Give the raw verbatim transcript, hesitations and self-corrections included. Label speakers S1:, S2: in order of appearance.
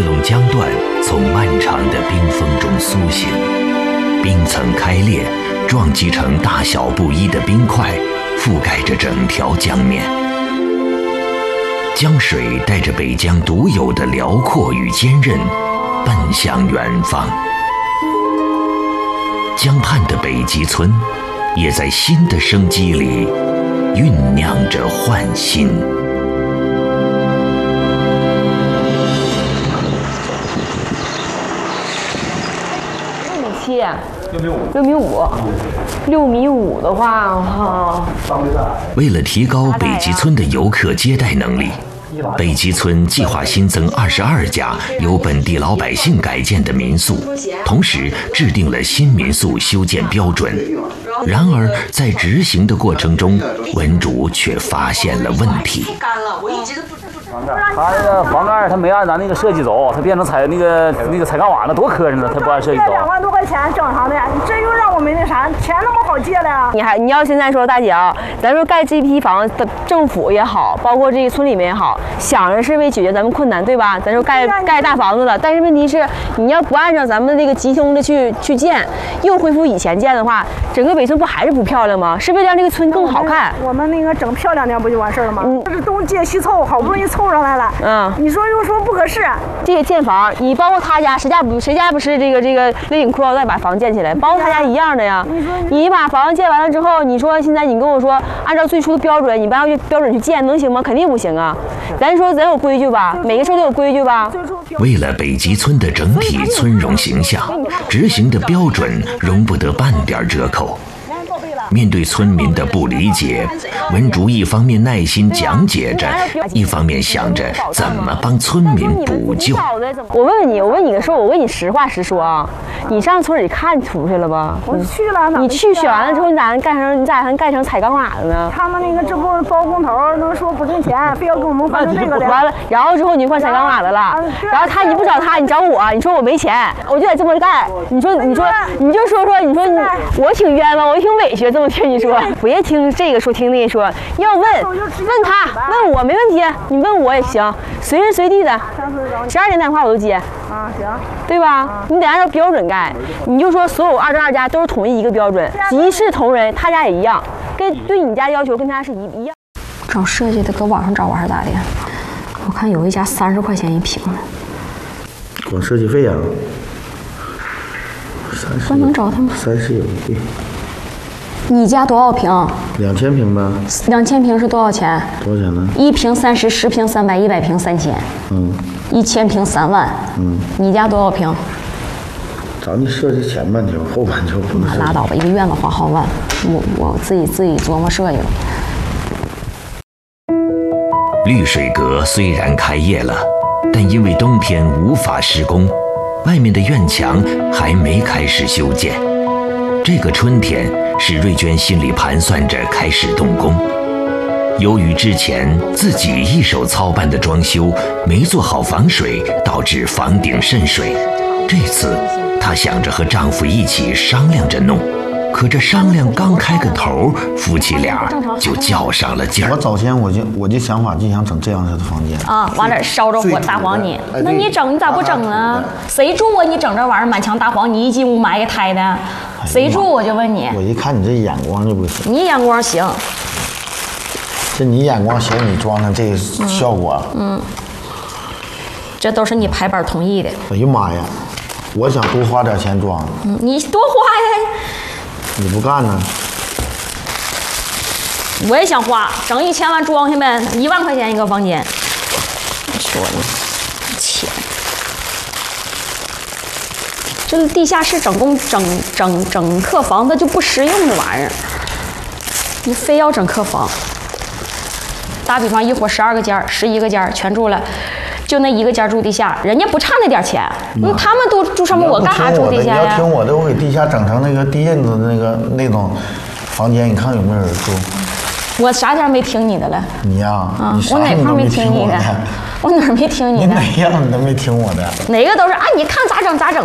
S1: 黑龙江段从漫长的冰封中苏醒，冰层开裂，撞击成大小不一的冰块，覆盖着整条江面。江水带着北疆独有的辽阔与坚韧，奔向远方。江畔的北极村，也在新的生机里酝酿着焕新。
S2: 六米七，六米五，六米五，六米五的话，哈。
S1: 为了提高北极村的游客接待能力，北极村计划新增二十二家由本地老百姓改建的民宿，同时制定了新民宿修建标准。然而，在执行的过程中，文主却发现了问题。
S3: 他那个房盖他没按咱那个设计走，他变成彩那个那个彩钢瓦，那多磕碜呢！他不按设计走。
S4: 两万多块钱正常的，你这又让我们那啥，钱那么好借的呀？
S2: 你还你要现在说大姐啊，咱说盖这批房，政府也好，包括这个村里面也好，想着是为解决咱们困难，对吧？咱说盖盖大房子了，但是问题是，你要不按照咱们那个集中的去去建，又恢复以前建的话，整个北村不还是不漂亮吗？是为了让这个村更好看。
S4: 我们那个整漂亮点不就完事儿了吗？嗯，这是东借西凑，好不容易凑上来了。嗯，你说又说不合适。
S2: 这个建房，你包括他家，谁家不谁家不是这个这个勒紧裤腰带把房建起来，包括他家一样的呀。你把房建完了之后，你说现在你跟我说按照最初的标准，你不按照标准去建，能行吗？肯定不行啊。咱说咱有规矩吧，每个事都有规矩吧。
S1: 为了北极村的整体村容形象，执行的标准容不得半点折扣。面对村民的不理解，文竹一方面耐心讲解着，一方面想着怎么帮村民补救。
S2: 我问问你，我问你个事儿，我问你实话实说啊，你上村里看出去了吧？
S4: 我去了，
S2: 你去选完了之后，你咋能干成你咋还干成彩钢瓦的呢？
S4: 他们那个这不包工头都说不挣钱，非要给我们换成这个的。
S2: 完了，然后之后你就换彩钢瓦的了，然后他你不找他，你找我，你说我没钱，我就得这么干。你说你说你就说说，你说你我挺冤枉，我挺委屈，这么听你说，别听这个说听那个说，要问问他问我没问题，你问我也行，随时随地的，十二点打电话我都接
S4: 啊，行，
S2: 对吧？你得按照标准盖，你就说所有二十二家都是统一一个标准，一视同仁，他家也一样，跟对你家要求跟他是一一样。
S5: 找设计的搁网上找还是咋的？我看有一家三十块钱一平呢。
S6: 光设计费啊？
S5: 我能找他吗？
S6: 三十有对。
S5: 你家多少平？
S6: 两千平吧。
S5: 两千平是多少钱？
S6: 多少钱呢？
S5: 一平三十，十平三百，一百平三千。
S6: 嗯。
S5: 一千平三万。嗯。你家多少平？
S6: 找你设计前半球，后半球不能。
S5: 拉倒吧，一个院子花好万，我我自己自己琢磨设计了。
S1: 绿水阁虽然开业了，但因为冬天无法施工，外面的院墙还没开始修建。这个春天，史瑞娟心里盘算着开始动工。由于之前自己一手操办的装修没做好防水，导致房顶渗水。这次她想着和丈夫一起商量着弄，可这商量刚开个头，夫妻俩就较上了劲儿。
S6: 我早前我就我就想法就想整这样式的房间
S7: 啊，完了烧着火大黄泥，那你整你咋不整呢？谁住啊？你整这玩意儿满墙大黄泥，一进屋埋个胎的，谁住？我就问你。
S6: 我一看你这眼光就不行。
S7: 你眼光行，
S6: 这你眼光行，你装成这个效果，
S7: 嗯，这都是你排班同意的。
S6: 哎呀妈呀，我想多花点钱装，
S7: 嗯，你多花呀。
S6: 你不干呢？
S7: 我也想花，整一千万装下呗，一万块钱一个房间。你说呢？钱，这地下室整工整整整客房，它就不实用这玩意儿。你非要整客房，打比方一伙十二个间、十一个间全住了。就那一个间住地下，人家不差那点钱，那他们都住上面，我干啥住地下呀？
S6: 你要听我的，我给地下整成那个地印子那个那种房间，你看有没有人住？
S7: 我啥点没听你的了？
S6: 你呀，
S7: 啊，我哪块没听你的？我哪儿没听你的？
S6: 你哪样你都没听我的？
S7: 哪个都是啊，你看咋整咋整。